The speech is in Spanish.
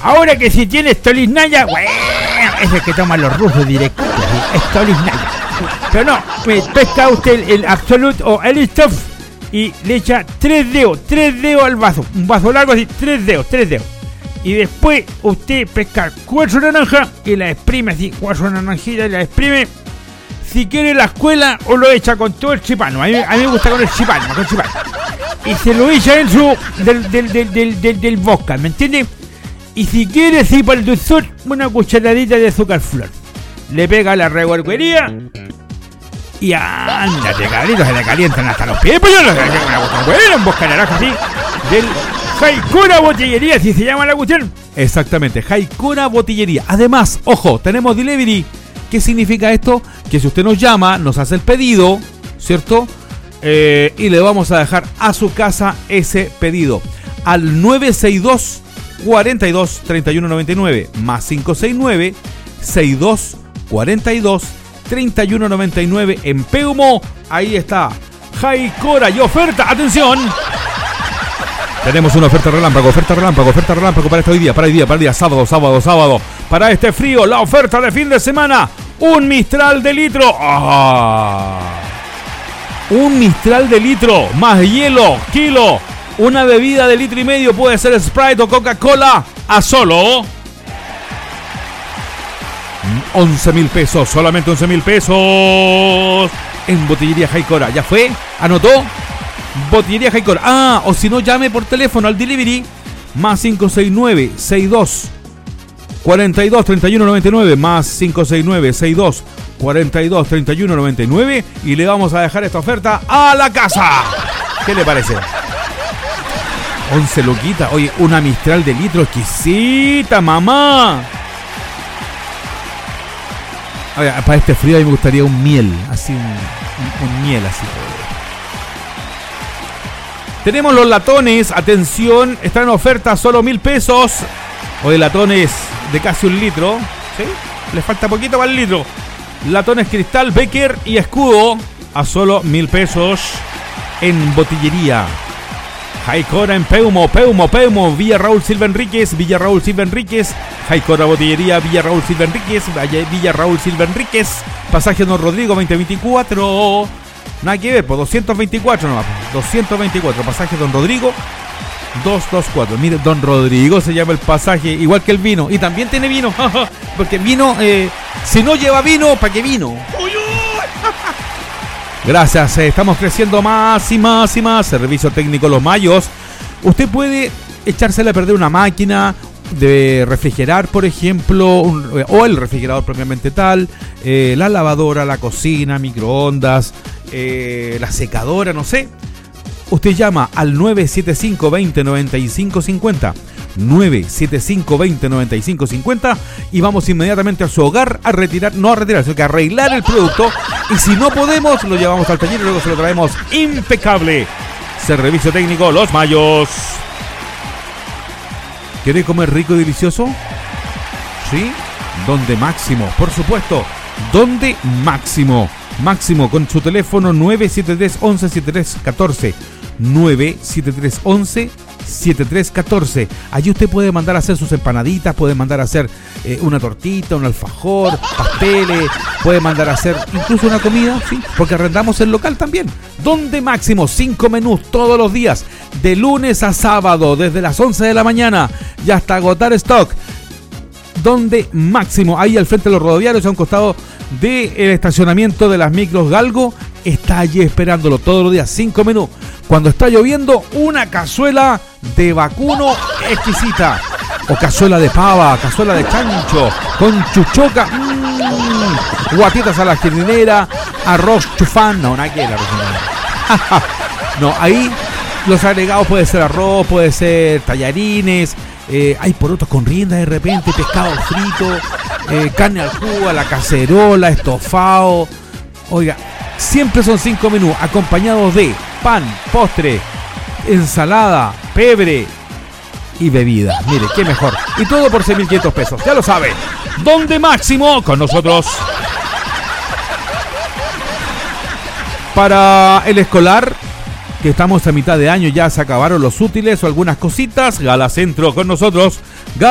Ahora que si tiene Stoliznaya, bueno, es el que toman los rusos directos, Stoliznaya. Pero no, pesca usted el Absolute o el Stuff y le echa 3 dedos al vaso. Un vaso largo así, 3 dedos. Y después usted pesca 4 naranjas y la exprime así, 4 naranjitas y la exprime. Si quiere la escuela o lo echa con todo el chipano. A mí me gusta con el chipano. Y se lo echa dentro del vodka, ¿me entiende? Y si quiere, sí, para el dulzor, una cucharadita de azúcar flor. Le pega la reguarguería y ándate, cabrito, se le calientan hasta los pies. Pues yo no sé, un vodka naranja así, del Haikura Botillería, si se llama la cuestión. Exactamente, Haikura Botillería. Además, ojo, tenemos delivery. ¿Qué significa esto? Que si usted nos llama, nos hace el pedido, ¿cierto? Y le vamos a dejar a su casa ese pedido. Al 962 42 31 99 más 569 62 42 31 99 en Peumo. Ahí está Haikura y oferta. ¡Atención! Tenemos una oferta relámpago para este día, sábado. Para este frío, la oferta de fin de semana. Un Mistral de litro. Un Mistral de litro, más hielo, kilo. Una bebida de 1,5 litros, puede ser Sprite o Coca-Cola, a solo 11,000 pesos, solamente 11,000 pesos en Botillería Haikura. ¿Ya fue? ¿Anotó? Botillería Haikura. O si no, llame por teléfono al delivery más 569 62 42 31 99 más 569 62 42 31 99 y le vamos a dejar esta oferta a la casa. ¿Qué le parece? 11 loquitas. Oye, una Mistral de litro exquisita, mamá. Oye, para este frío a mí me gustaría un miel, así un miel así. Tenemos los latones, atención, están en oferta solo 1,000 pesos. Oye, latones de casi 1 litro, ¿sí? Les falta poquito para el litro. Latones Cristal, Becker y Escudo a solo 1,000 pesos en Botillería Haikura en Peumo, Villa Raúl Silva Enríquez, Haikura Botillería, Villa Raúl Silva Enríquez, pasaje Don Rodrigo 2024. Nada que ver, pues 224 nomás. 224, pasaje Don Rodrigo 224. Mire, Don Rodrigo se llama el pasaje, igual que el vino. Y también tiene vino. Porque vino, si no lleva vino, ¿para qué vino? Gracias, estamos creciendo más y más. Servicio técnico Los Mayos. Usted puede echársele a perder una máquina de refrigerar, por ejemplo, o el refrigerador propiamente tal, la lavadora, la cocina, microondas, la secadora, no sé. Usted llama al 975 20 95 50 975 20 95 50 y vamos inmediatamente a su hogar a retirar, no a retirar, sino que a arreglar el producto. Y si no podemos, lo llevamos al taller y luego se lo traemos impecable. Servicio técnico Los Mayos. ¿Quiere comer rico y delicioso? ¿Sí? Donde Máximo, por supuesto. Donde Máximo. Máximo con su teléfono 973 11 73 14 973 11 7314. Allí usted puede mandar a hacer sus empanaditas, puede mandar a hacer una tortita, un alfajor, pasteles, puede mandar a hacer incluso una comida, sí, porque arrendamos el local también. Donde Máximo, 5 menús todos los días, de lunes a sábado, desde las 11 de la mañana y hasta agotar stock. Donde Máximo, ahí al frente de los rodoviarios, a un costado del estacionamiento de las micros Galgo, está allí esperándolo todos los días. 5 menús. Cuando está lloviendo, una cazuela de vacuno exquisita, o cazuela de pava, cazuela de chancho con chuchoca, guatitas a la jardinera, arroz chufán, no, nada que la no, ahí los agregados puede ser arroz, puede ser tallarines, hay porotos con rienda de repente, pescado frito, carne al jugo, a la cacerola, estofado. Oiga, siempre son 5 menús acompañados de pan, postre, ensalada, pebre y bebida. Mire, qué mejor. Y todo por 6.500 pesos. Ya lo sabe. Donde Máximo con nosotros. Para el escolar, que estamos a mitad de año, ya se acabaron los útiles o algunas cositas. Gala Centro con nosotros.